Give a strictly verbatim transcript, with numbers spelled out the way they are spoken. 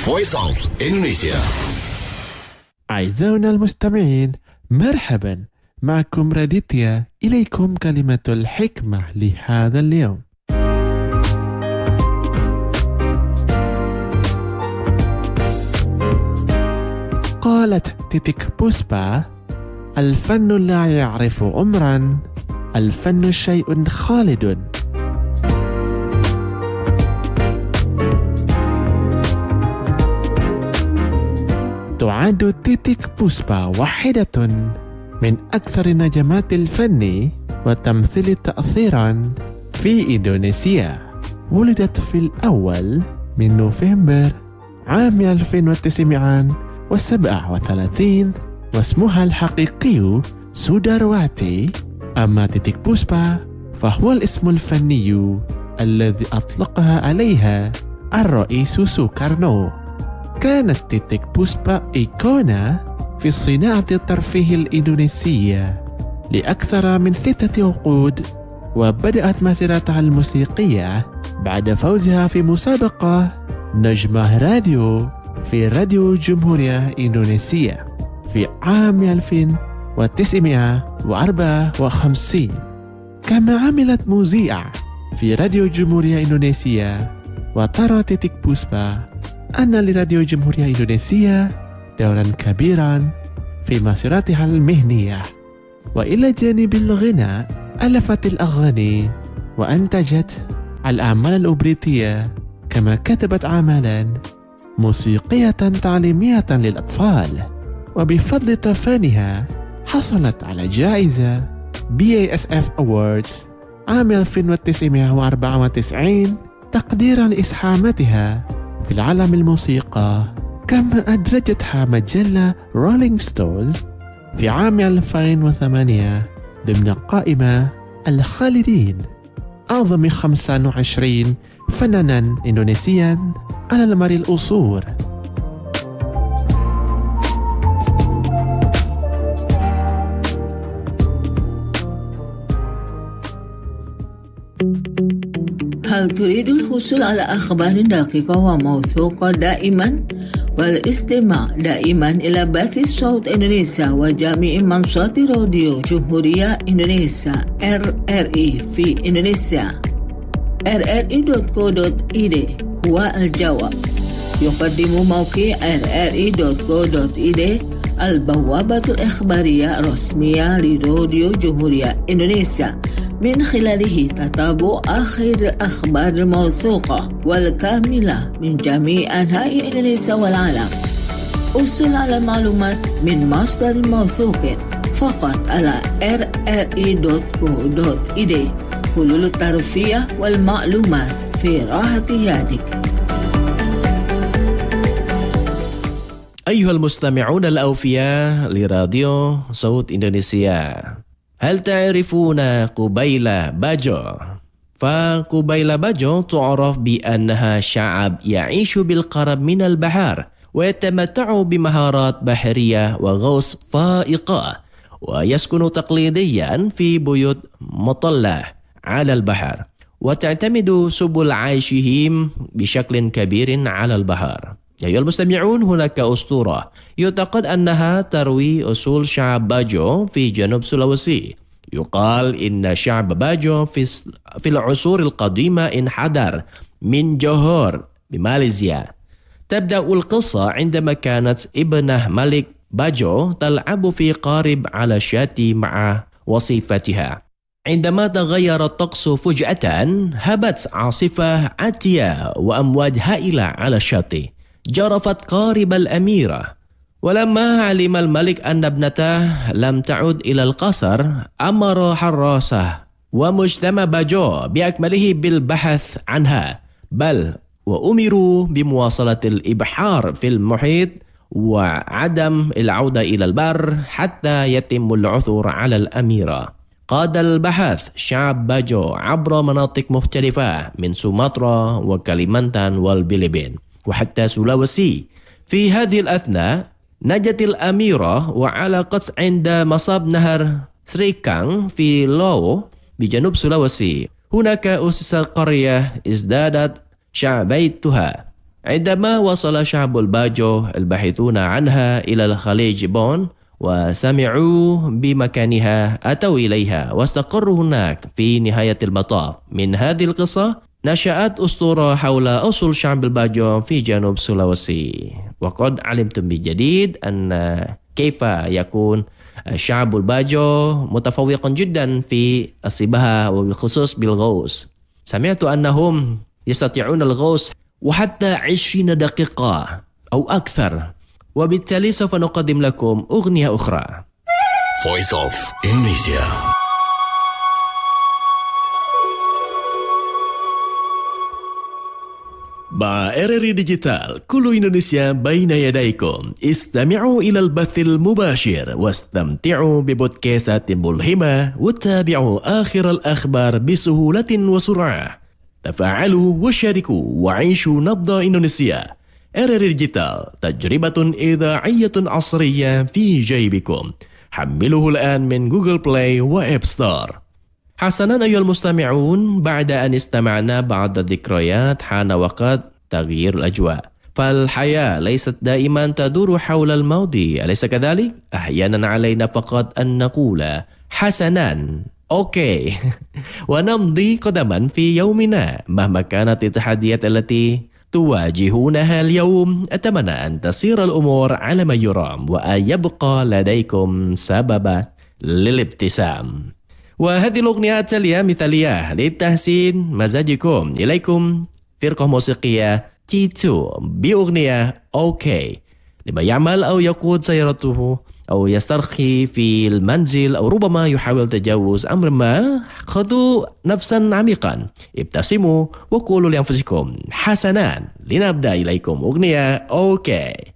Voice of Indonesia. أعزائنا المستمعين، مرحبا، معكم راديتيا. إليكم كلمة الحكمة لهذا اليوم. قالت تيتك بوسبا: الفن لا يعرف عمرا، الفن شيء خالد. تعد تيتك بوسبا واحدة من أكثر نجمات الفن والتمثيل تأثيرا في إندونيسيا. ولدت في الأول من نوفمبر عام ألف وتسعمائة وسبعة وثلاثين، واسمها الحقيقي سودارواتي. أما تيتك بوسبا فهو الاسم الفني الذي أطلقها عليها الرئيس سوكارنو. كانت تيتك بوسبا إيقونة في صناعة الترفيه الإندونيسية لأكثر من ستة عقود، وبدأت مسيرتها الموسيقية بعد فوزها في مسابقة نجمة راديو في راديو جمهورية إندونيسيا في عام ألف وتسعمائة وأربعة وخمسين. كما عملت مذيعة في راديو جمهورية إندونيسيا. وترى تيتك بوسبا أن لراديو جمهورية إندونيسيا دورا كبيرا في مسيرتها المهنية. وإلى جانب الغناء ألفت الأغاني وأنتجت الأعمال الأوبريتية، كما كتبت أعمالا موسيقية تعليمية للأطفال. وبفضل تفانها حصلت على جائزة بي إيه إس إف Awards عام ألف وتسعمائة وأربعة وتسعين تقديرا لإسهاماتها في العالم الموسيقى. كما أدرجتها مجلة رولينج ستونز في عام ألفين وثمانية ضمن قائمة الخالدين أعظم خمسة وعشرين فنانا إندونيسيا على مر العصور. هل تريد الحصول على أخبار دقيقة وموثوقة دائما؟ والاستماع دائما إلى بث صوت إندونيسيا وجميع منصات راديو جمهورية إندونيسيا إر إر إي في إندونيسيا. إر إر إي دوت كو دوت إي دي هو الجواب. يقدم موقع إر إر إي دوت كو دوت إي دي البوابة الإخبارية الرسمية لراديو جمهورية إندونيسيا، من خلاله تتابع آخر الأخبار الموثوقة والكاملة من جميع أنحاء إندونيسيا والعالم. أحصل على معلومات من مصدر موثوق فقط على إر إر إي دوت كو دوت إي دي. حلول الترفيه والمعلومات في راحة يدك. أيها المستمعون الأوفياء لراديو صوت إندونيسيا، هل تعرفون قبيلة باجو؟ فقبيلة باجو تعرف بأنها شعب يعيش بالقرب من البحر، ويتمتع بمهارات بحرية وغوص فائقة، ويسكن تقليديا في بيوت مطلة على البحر، وتعتمد سبل عيشهم بشكل كبير على البحر. أيها المستمعون، هناك أسطورة يعتقد أنها تروي أصول شعب باجو في جنوب سولويسي. يقال إن شعب باجو في في العصور القديمة انحدر من جوهور بماليزيا. تبدأ القصة عندما كانت ابنة ملك باجو تلعب في قارب على شاطئ مع وصيفتها. عندما تغير الطقس فجأة، هبت عاصفة عاتية وأمواج هائلة على الشاطئ، جرفت قارب الأميرة. ولما علم الملك أن ابنته لم تعد إلى القصر، أمر حراسه ومجتمع باجو بأكمله بالبحث عنها، بل وأمروا بمواصلة الإبحار في المحيط وعدم العودة إلى البر حتى يتم العثور على الأميرة. قاد البحث شعب باجو عبر مناطق مختلفة من سومطرة وكاليمانتان والفلبين وحتى سولويسي. في هذه الأثناء نجت الأميرة وعلقت عند مصب نهر سريكang في لو بجنوب سولويسي. هناك أسس قرية ازدادت شعبيتها عندما وصل شعب الباجو الباحثون عنها إلى الخليج بون وسمعوا بمكانها أتوا إليها واستقروا هناك. في نهاية المطاف من هذه القصة نشأت أسطورة حول أصل شعب الباجو في جنوب سولوسي. وقد علمتم بجديد أن كيف يكون شعب الباجو متفوق جدا في السباحة وبالخصوص بالغوص. سمعت أنهم يستطيعون الغوص وحتى عشرين دقيقة أو أكثر. وبالتالي سوف نقدم لكم أغنية أخرى. Voice of Indonesia. مع إر إر ديجيتال كل إندونيسيا بين يديكم. استمعوا إلى البث المباشر واستمتعوا ببودكاستات ملهمة وتابعوا آخر الأخبار بسهولة وسرعة. تفاعلوا وشاركوا وعيشوا نبض إندونيسيا. إر إر ديجيتال تجربة إذاعية عصرية في جيبكم. حمله الآن من جوجل بلاي وإب ستور. حسنا أيها المستمعون، بعد أن استمعنا بعض الذكريات حان وقت تغيير الأجواء. فالحياة ليست دائما تدور حول الماضي، أليس كذلك؟ أحيانا علينا فقط أن نقول حسنا أوكي ونمضي قدما في يومنا مهما كانت التحديات التي تواجهونها اليوم. أتمنى أن تسير الأمور على ما يرام وأن يبقى لديكم سبب للابتسام. وهذه الأغنية التالية مثالية لتحسين مزاجكم. إليكم فرقة موسيقية تي تو بأغنية أوكي. لما يعمل أو يقود سيارته أو يسترخي في المنزل أو ربما يحاول تجاوز أمر ما، خذوا نفسا عميقا، ابتسموا وقولوا لأنفسكم حسنا. لنبدأ إليكم أغنية أوكي.